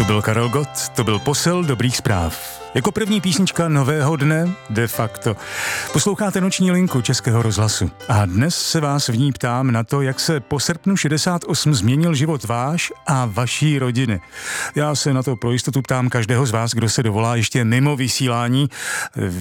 To byl Karel Gott, to byl Posel dobrých zpráv. Jako první písnička nového dne, de facto. Posloucháte Noční linku Českého rozhlasu. A dnes se vás v ní ptám na to, jak se po srpnu 68 změnil život váš a vaší rodiny. Já se na to pro jistotu ptám každého z vás, kdo se dovolá ještě mimo vysílání.